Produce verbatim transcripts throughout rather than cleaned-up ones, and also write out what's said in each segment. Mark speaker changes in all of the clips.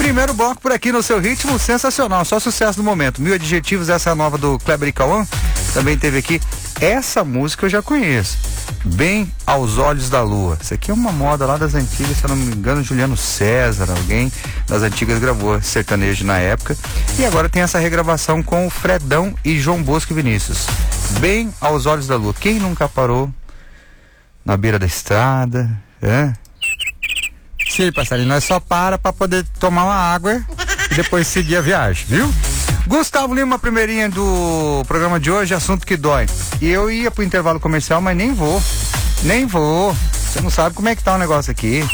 Speaker 1: Primeiro bloco por aqui no seu ritmo sensacional, só sucesso do momento. Mil Adjetivos, essa é a nova do Kleber e Cauã. Também teve aqui, essa música eu já conheço, Bem aos Olhos da Lua. Isso aqui é uma moda lá das antigas, se eu não me engano, Juliano César, alguém das antigas gravou sertanejo na época. E agora tem essa regravação com o Fredão e João Bosco e Vinícius. Bem aos Olhos da Lua. Quem nunca parou na beira da estrada, é? Sim, passarinho, nós só para pra poder tomar uma água e depois seguir a viagem, viu? Gustavo Lima, primeirinha do programa de hoje, assunto que dói. E eu ia pro intervalo comercial, mas nem vou. Nem vou. Você não sabe como é que tá o negócio aqui.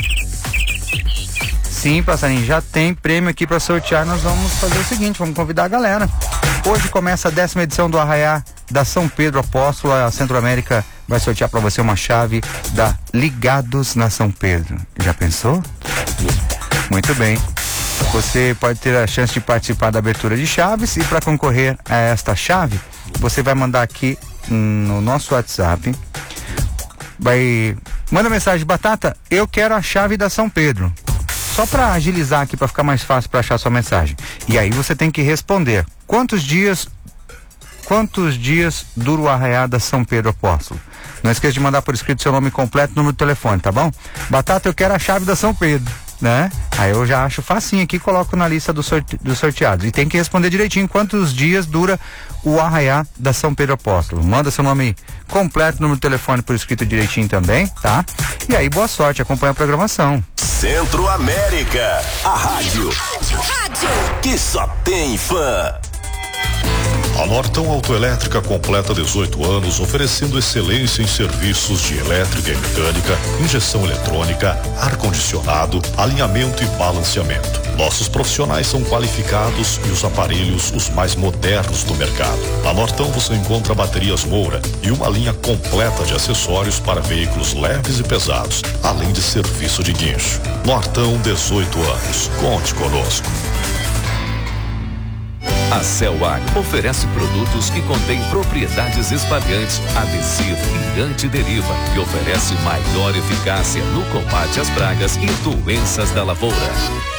Speaker 1: Sim, passarinho, já tem prêmio aqui pra sortear. Nós vamos fazer o seguinte, vamos convidar a galera. Hoje começa a décima edição do Arraiá da São Pedro Apóstolo. A Centro-América vai sortear pra você uma chave da Ligados na São Pedro. Já pensou? Muito bem. Você pode ter a chance de participar da abertura de chaves e para concorrer a esta chave, você vai mandar aqui no nosso WhatsApp, vai, manda mensagem, Batata, eu quero a chave da São Pedro. Só para agilizar aqui, para ficar mais fácil para achar sua mensagem. E aí você tem que responder, quantos dias, quantos dias dura o Arraiá da São Pedro Apóstolo? Não esqueça de mandar por escrito seu nome completo e número de telefone, tá bom? Batata, eu quero a chave da São Pedro. Né? Aí eu já acho facinho aqui, coloco na lista dos sorte do sorteados. E tem que responder direitinho quantos dias dura o Arraiá da São Pedro Apóstolo. Manda seu nome completo, número de telefone por escrito direitinho também, tá? E aí, boa sorte, acompanha a programação.
Speaker 2: Centro-América, a rádio, rádio, rádio que só tem fã.
Speaker 3: A Nortão Autoelétrica completa dezoito anos, oferecendo excelência em serviços de elétrica e mecânica, injeção eletrônica, ar-condicionado, alinhamento e balanceamento. Nossos profissionais são qualificados e os aparelhos os mais modernos do mercado. Na Nortão você encontra baterias Moura e uma linha completa de acessórios para veículos leves e pesados, além de serviço de guincho. Nortão, dezoito anos. Conte conosco.
Speaker 4: A Celwag oferece produtos que contêm propriedades espalhantes, adesivo e antideriva e oferece maior eficácia no combate às pragas e doenças da lavoura.